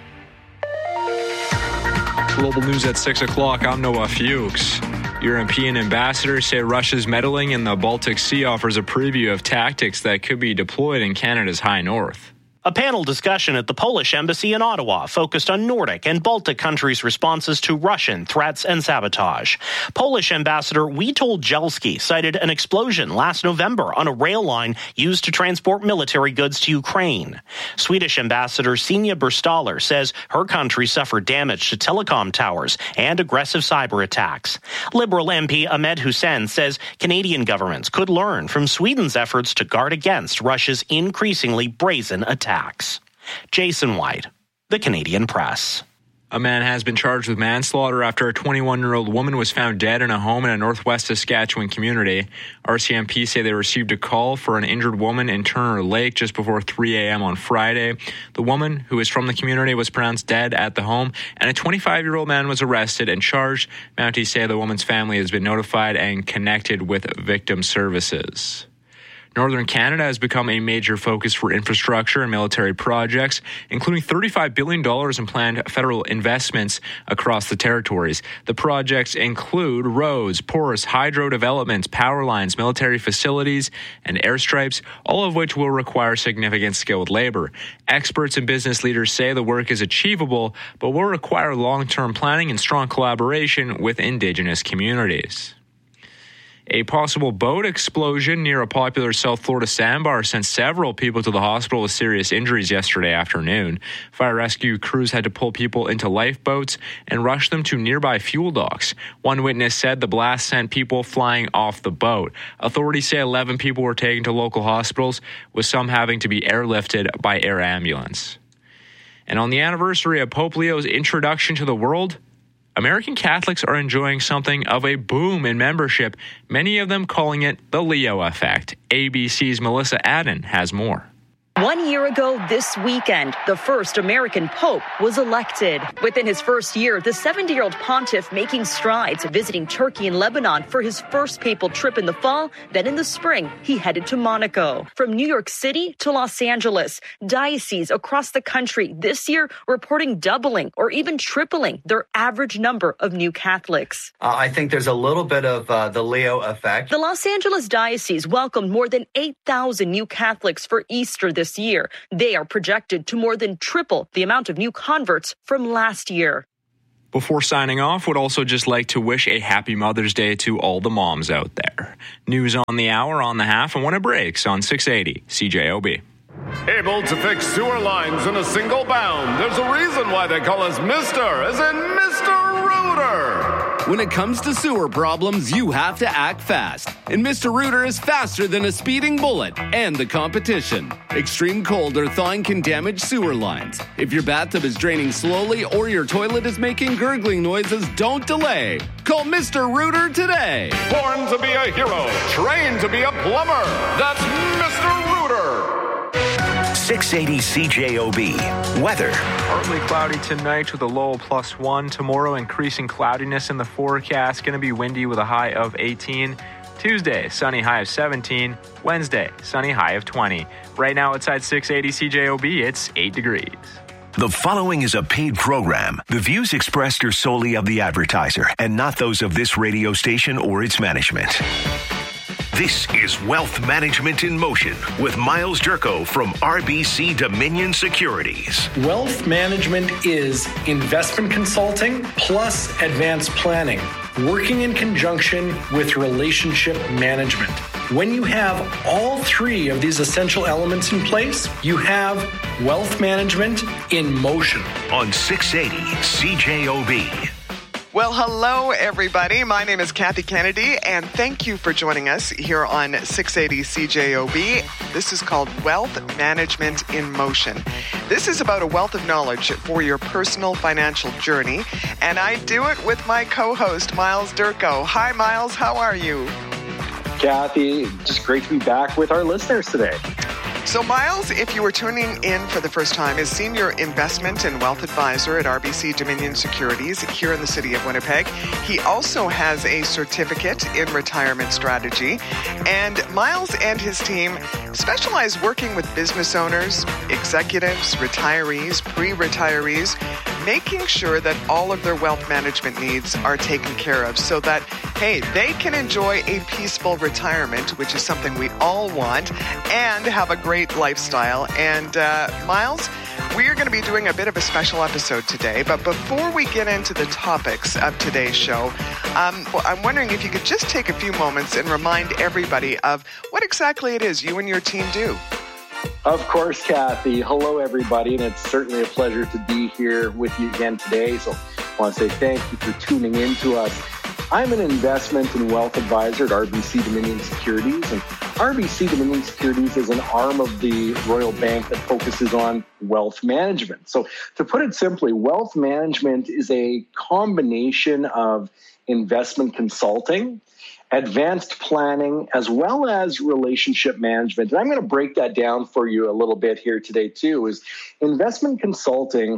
Global news at 6 o'clock. I'm Noah Fuchs. European ambassadors say Russia's meddling in the Baltic Sea offers a preview of tactics that could be deployed in Canada's high north. A panel discussion at the Polish embassy in Ottawa focused on Nordic and Baltic countries' responses to Russian threats and sabotage. Polish ambassador Witold Jelski cited an explosion last November on a rail line used to transport military goods to Ukraine. Swedish ambassador Sina Burstaller says her country suffered damage to telecom towers and aggressive cyber attacks. Liberal MP Ahmed Hussein says Canadian governments could learn from Sweden's efforts to guard against Russia's increasingly brazen attacks. Jason White, The Canadian Press. A man has been charged with manslaughter after a 21-year-old woman was found dead in a home in a northwest Saskatchewan community. RCMP say they received a call for an injured woman in Turner Lake just before 3 a.m. on Friday. The woman, who is from the community, was pronounced dead at the home, and a 25-year-old man was arrested and charged. Mounties say the woman's family has been notified and connected with victim services. Northern Canada has become a major focus for infrastructure and military projects, including $35 billion in planned federal investments across the territories. The projects include roads, ports, hydro developments, power lines, military facilities, and airstrips, all of which will require significant skilled labor. Experts and business leaders say the work is achievable, but will require long-term planning and strong collaboration with Indigenous communities. A possible boat explosion near a popular South Florida sandbar sent several people to the hospital with serious injuries yesterday afternoon. Fire rescue crews had to pull people into lifeboats and rush them to nearby fuel docks. One witness said the blast sent people flying off the boat. Authorities say 11 people were taken to local hospitals, with some having to be airlifted by air ambulance. And on the anniversary of Pope Leo's introduction to the world, American Catholics are enjoying something of a boom in membership, many of them calling it the Leo effect. ABC's Melissa Adden has more. 1 year ago this weekend, the first American Pope was elected. Within his first year, the 70-year-old pontiff making strides, visiting Turkey and Lebanon for his first papal trip in the fall. Then in the spring, he headed to Monaco. From New York City to Los Angeles, dioceses across the country this year reporting doubling or even tripling their average number of new Catholics. I think there's a little bit of the Leo effect. The Los Angeles diocese welcomed more than 8,000 new Catholics for Easter this year. They are projected to more than triple the amount of new converts from last year. Before signing off, would also just like to wish a happy Mother's Day to all the moms out there. News on the hour, on the half, and when it breaks on 680 CJOB. Able to fix sewer lines in a single bound. There's a reason why they call us Mr. as in Mr. Rooter. When it comes to sewer problems, you have to act fast. And Mr. Rooter is faster than a speeding bullet and the competition. Extreme cold or thawing can damage sewer lines. If your bathtub is draining slowly or your toilet is making gurgling noises, don't delay. Call Mr. Rooter today. Born to be a hero, trained to be a plumber. That's Mr. Rooter. 680 CJOB. Weather. Partly cloudy tonight with a low of +1. Tomorrow, increasing cloudiness in the forecast. Going to be windy with a high of 18. Tuesday, sunny, high of 17. Wednesday, sunny, high of 20. Right now outside 680 CJOB, it's 8 degrees. The following is a paid program. The views expressed are solely of the advertiser and not those of this radio station or its management. This is Wealth Management in Motion with Miles Durko from RBC Dominion Securities. Wealth management is investment consulting plus advanced planning, working in conjunction with relationship management. When you have all three of these essential elements in place, you have wealth management in motion. On 680 CJOB. Well, hello, everybody. My name is Kathy Kennedy, and thank you for joining us here on 680 CJOB. This is called Wealth Management in Motion. This is about a wealth of knowledge for your personal financial journey, and I do it with my co-host, Miles Durko. Hi, Miles. How are you? Kathy, just great to be back with our listeners today. So Miles, if you were tuning in for the first time, is Senior Investment and Wealth Advisor at RBC Dominion Securities here in the city of Winnipeg. He also has a certificate in retirement strategy. And Miles and his team specialize working with business owners, executives, retirees, pre-retirees, making sure that all of their wealth management needs are taken care of so that, hey, they can enjoy a peaceful retirement, which is something we all want, and have a great lifestyle. And Miles, we are going to be doing a bit of a special episode today. But before we get into the topics of today's show, I'm wondering if you could just take a few moments and remind everybody of what exactly it is you and your team do. Of course, Kathy. Hello, everybody. And it's certainly a pleasure to be here with you again today. So I want to say thank you for tuning in to us. I'm an investment and wealth advisor at RBC Dominion Securities. And RBC Dominion Securities is an arm of the Royal Bank that focuses on wealth management. So to put it simply, wealth management is a combination of investment consulting, advanced planning, as well as relationship management. And I'm going to break that down for you a little bit here today too, is investment consulting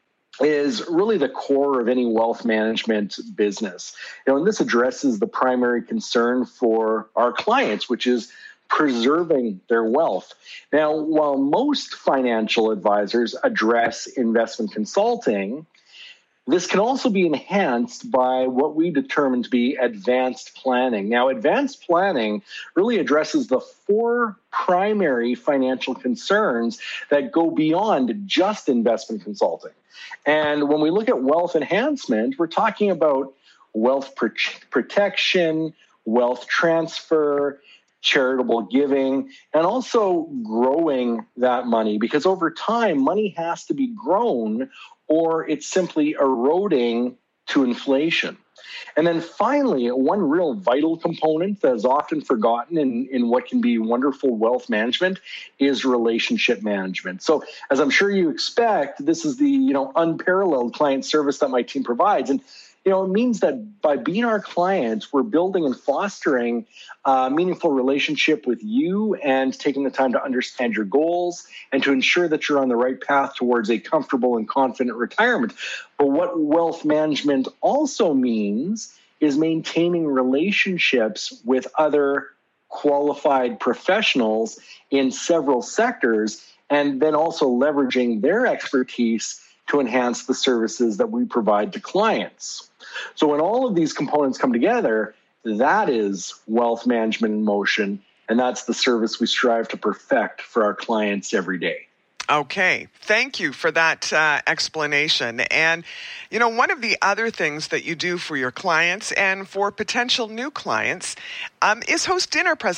is really the core of any wealth management business. And this addresses the primary concern for our clients, which is preserving their wealth. Now, while most financial advisors address investment consulting, this can also be enhanced by what we determine to be advanced planning. Now, advanced planning really addresses the four primary financial concerns that go beyond just investment consulting. And when we look at wealth enhancement, we're talking about wealth protection, wealth transfer, charitable giving, and also growing that money, because over time, money has to be grown or it's simply eroding to inflation. And then finally, one real vital component that is often forgotten in what can be wonderful wealth management is relationship management. So as I'm sure you expect, this is the unparalleled client service that my team provides. And it means that by being our clients, we're building and fostering a meaningful relationship with you and taking the time to understand your goals and to ensure that you're on the right path towards a comfortable and confident retirement. But what wealth management also means is maintaining relationships with other qualified professionals in several sectors, and then also leveraging their expertise to enhance the services that we provide to clients. So when all of these components come together, that is wealth management in motion, and that's the service we strive to perfect for our clients every day. Okay, thank you for that explanation. And, one of the other things that you do for your clients and for potential new clients is host dinner presentations.